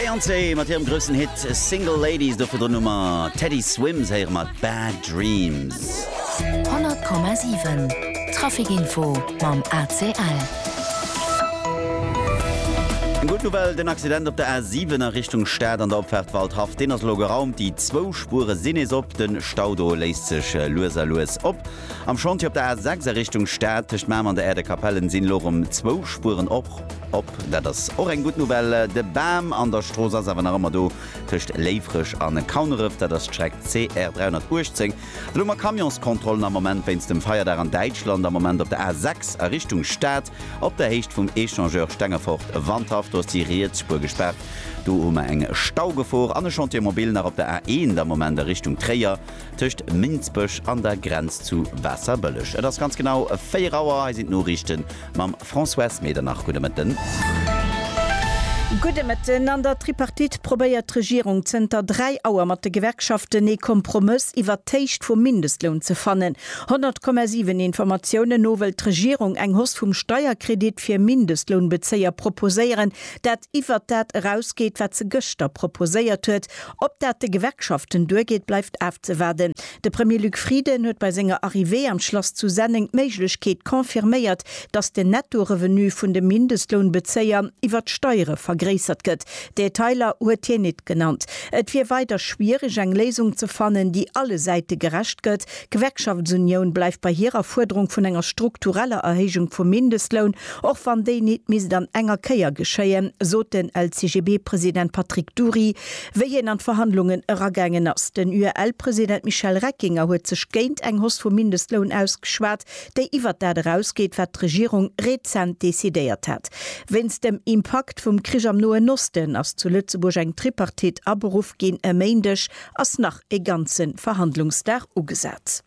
Beyoncé mat ihrem größten Hit Single Ladies dofir der Nummer Teddy Swims her mat Bad Dreams. 100,7 Trafikinfo mam ACL. Gut Novel den Accident op der A7er Richtung Stad an der Opfertwaldhaft den as Logeraum die 2 Spure sinnes op den Staudo leist sech Loser Louis op. Am Schonti op der A6er Richtung Stad techt Mam an der Erde Kapellen sinn lorem 2 Spuren op, dat das auch eng gut Novelle. De Bam an der Stroser awer immer do techt leifrech an den Kaunerriff, dat das Track CR 380. Lummer Kamionskontrollen am Moment wenns dem Feier der an Deutschland am Moment op der A6 er Richtung Stad op der Hecht vum Echangeur Stängerfort wandhaft die Reetspur gesperrt. Du eng Staugevor an Chantiermobil nach op der A1 der Moment der Richtung Träer töcht Minzbösch an der Grenz zu Wasserböllech. Das ganz genau 4 Auer sind nur richten mam François Meder nach Gudemitten. Gute Metten an der Tripartit probéiert Regierung zenter 3 Auer mat de Gewerkschaften e Kompromiss iwwer teicht vum Mindestlohn ze fannen. 100,7 Informationen nowel Regierung eng Host vum Steuerkredit fir Mindestlohnbezeier proposéieren, dat iwwer dat rausgeht, wat ze Göster proposéiert huet. Ob dat de Gewerkschaften durchgeht, bleibt aufzuwerden. De Premier Luc Frieden huet bei senger Arrivé am Schloss zu Senning Meiglechkeet konfirméiert, dass de Nettorevenu vun de Mindestlohnbezeier iwwer Steuere vergräsert gëtt. Detailer huet hier net genannt. Et wie weiter schwierig eng Lesung zu fannen, die alle Seite gerecht gëtt. Gewerkschaftsunion bleibt bei ihrer Forderung vun enger struktureller Erhechung vom Mindestlohn, och van de net mis an enger Keier geschéien, so den LCGB-Präsident Patrick Dury, wie an Verhandlungen ergängen ass. Den URL-Präsident Michel Reckinger huet sech géint eng Host vom Mindestlohn ausgeschwert, déi iwwer dat rausgeht, wat d' Regierung rezent desideiert hat. Wenns dem Impact vom Krieg am Noen Osten ass zu Lützeburg eng Tripartit aberuf gin eméindech ass nach e ganzen Verhandlungsdach ugesat.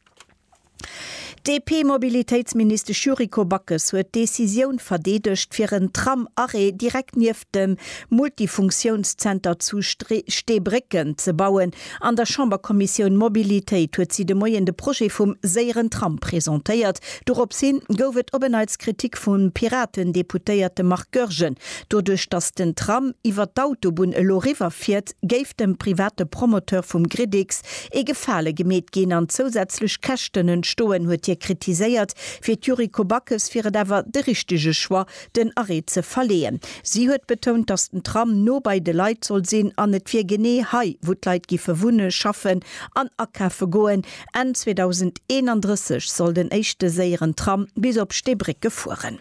DP-Mobilitätsminister Juriko Backes huet Decision verdedigt fir een Tram-Arree direkt nief dem Multifunktionscenter zu Stebricken ze bauen. An der Chamberkommission Mobilitéit huet sie de moiende Projekt vum Seieren Tram präsentéiert. Dorop sinn gouft Obenheitskritik vun Piraten deputéierte Mark Görgen. Dodurch dass den Tram iwwer d'Autobun Lo River fiert, géif dem private Promoteur vum Gridix e Gefale gemet gen an zusätzlich Kächtenen stoen huet kritiséiert, fir Juriko Backes fir dawer de richtige Schwa den Arree ze verleen. Sie huet betont, dass den Tram no bei de Leiit soll sinn an net fir gené hai, wo d'Leit gi verwunne schaffen an Akaffe goen. En 2031 soll den echte Seieren Tram bis op Stebrick gefuhren.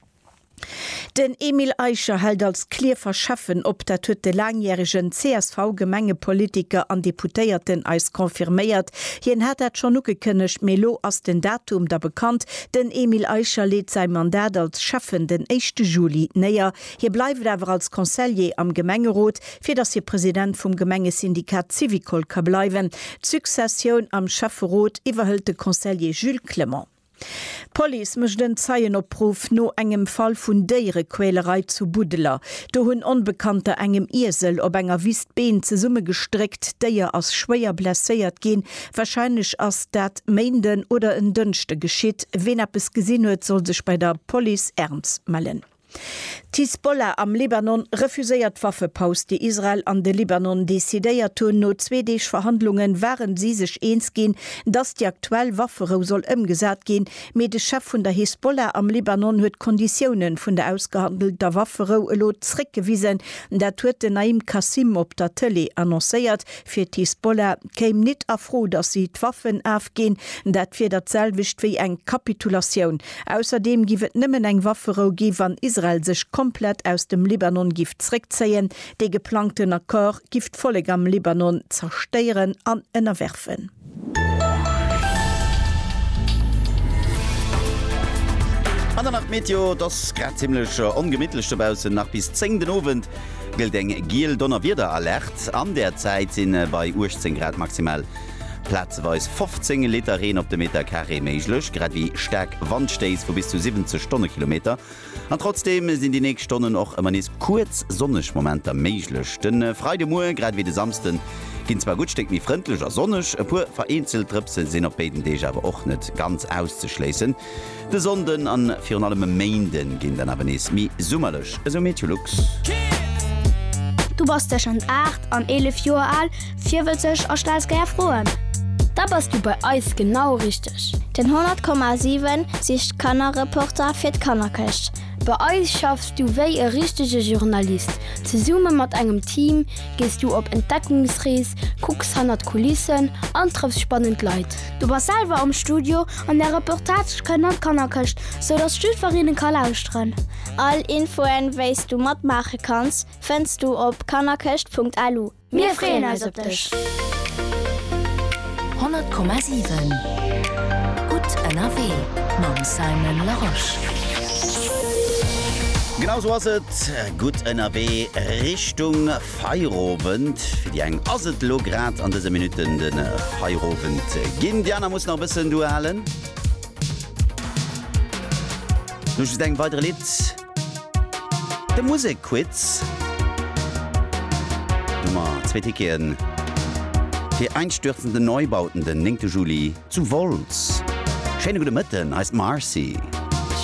Den Emil Eicher hält als Klier verschaffen, ob der huet de langjährigen CSV-Gemengepolitiker an Deputéierten als konfirméiert. Hien hat dat schon nu gekënnecht Melo ass den Datum da bekannt, den Emil Eicher lädt sein Mandat als Schaffen den 1. Juli näher. Hier bleibt awer als Conseiller am Gemengerot, fir dass hier Präsident vom Gemengesyndikat Civicol ka bleiwen. Succession am Schafferot iwwerhëlt de Conseiller Jules Clement. Police mischt den Zeienopruf no engem Fall vun deiere Quälerei zu Budeler. Do hunn unbekannte engem Isel ob enger Wistbeen ze Summe gestreckt, deier as schwéier blesséiert gin, wahrscheinlich ass dat Meinden oder en Dünchte geschitt, wen es gesinn huet, soll sech bei der Police ernst mellen. Hezbollah am Libanon refuséiert Waffepaus, die Israel an de Libanon desideiert hun no 2 Verhandlungen waren sie sech eens gin, dass die aktuell Waffero soll ëmgesat gin, me de Chef vun der Hezbollah am Libanon huet Konditionen vun der ausgehandelter Waffero lot zrickgewiesen, dat huet den Naim Kassim op der Tele annoncéiert, fir Hezbollah kéim net afro, dass sie d'Waffen afgin, dat fir dat selwicht wie eng Kapitulation. Außerdem giwet nimmen eng Waffero gi wann Israel sich komplett aus dem Libanon gift zurückziehen, de geplanten Akkor gift völlig am Libanon zerstören an erwerfen. An der Nacht Meteo, das grad ziemlich ungemiddelste Bausen nach bis 10 den Abend gilt eng Giel Donnerwider alert. An der Zeit sind bei 18 Grad maximal Platzweis 15 Liter Regen op de Meter Carré méiglech, grad wie stark Wandsteis wo bis zu 70 Stundenkilometer. Und trotzdem sind die nächsten Stunden auch immer nicht kurz sonnige Momente méiglech. Den Freitagmorgen, grad wie de Samsten, gin zwar gut steckt wie freundlicher sonnisch, pur vereinzelt Tripsel sind op beiden Deja aber auch nicht ganz auszuschließen. De Sonden an 400 Mainden gin dann aber nicht mi summerlech, also Meteorlux. Du bist ja schon 8 an 11 Jahre alt, 40 und stellst gerne frohen. Da bist du bei uns genau richtig. Den 100,7 ist Kannerreporter für die Kannerkäst. Bei uns schaffst du wie ein richtiger Journalist. Zusammen mit einem Team gehst du auf Entdeckungsreise, guckst hinter die Kulissen und triffst spannende Leute. Du bist selber im Studio und der Reportage Kannerkäst, sodass die Schülerinnen lauschen. All Infoen, weißt du mitmachen kannst, findest du auf kannerkäst.lu. Wir freuen uns auf dich. 100,7 Gut NRW Mam Simon Laroche. Genau so was es. Gut NRW Richtung Feierabend. Für die eng aset lo grad an diese Minuten den Feierabend gehen. Diana muss noch ein bisschen duellen. Du denk weitere Lied. Der Musikquiz. Nummer 2 Ticketen. Die einstürzende Neubauten den 9. Juli zu Volz. Schöne gute Mitten heißt Marcy.